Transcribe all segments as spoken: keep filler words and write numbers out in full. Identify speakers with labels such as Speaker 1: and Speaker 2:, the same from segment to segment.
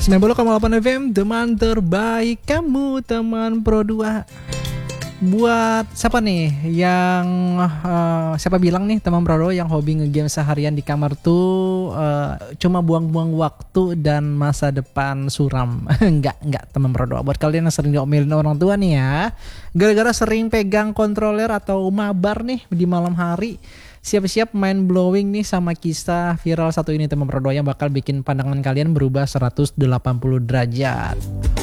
Speaker 1: sembilan puluh koma delapan F M, teman terbaik kamu, teman Pro dua. Buat siapa nih yang uh, siapa bilang nih teman Pro dua yang hobi ngegame seharian di kamar tuh uh, cuma buang-buang waktu dan masa depan suram. Enggak, enggak teman Pro dua. Buat kalian yang sering diomelin orang tua nih ya, gara-gara sering pegang controller atau mabar nih di malam hari, siap-siap mind blowing nih sama kisah viral satu ini teman Pro dua yang bakal bikin pandangan kalian berubah seratus delapan puluh derajat.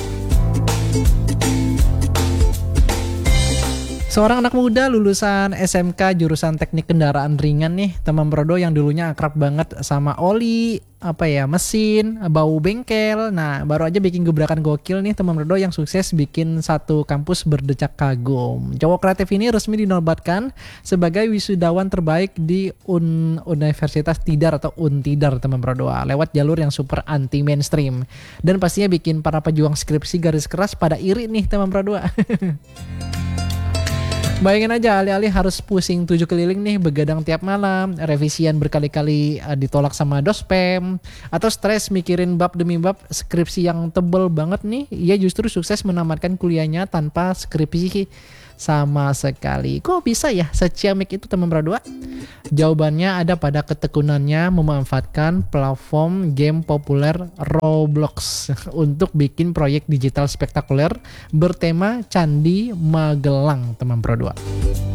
Speaker 1: Seorang anak muda lulusan S M K jurusan teknik kendaraan ringan nih teman Pro dua yang dulunya akrab banget sama oli, apa ya, mesin, bau bengkel. Nah baru aja bikin gebrakan gokil nih teman Pro dua yang sukses bikin satu kampus berdecak kagum. Cowok kreatif ini resmi dinobatkan sebagai wisudawan terbaik di Un- Universitas Tidar atau Untidar teman Pro dua lewat jalur yang super anti mainstream. Dan pastinya bikin para pejuang skripsi garis keras pada iri nih teman Pro dua. Bayangin aja alih-alih harus pusing tujuh keliling nih begadang tiap malam, revisian berkali-kali uh, ditolak sama dospem, atau stres mikirin bab demi bab skripsi yang tebel banget nih, ia justru sukses menamatkan kuliahnya tanpa skripsi sama sekali. Kok bisa ya seciamik itu teman Pro dua? Jawabannya ada pada ketekunannya memanfaatkan platform game populer Roblox untuk bikin proyek digital spektakuler bertema Candi Magelang teman Pro dua.